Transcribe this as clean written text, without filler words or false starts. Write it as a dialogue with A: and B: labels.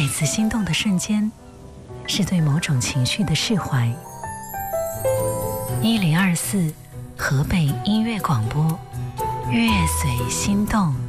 A: 每次心动的瞬间，是对某种情绪的释怀。1024河北音乐广播，乐随心动。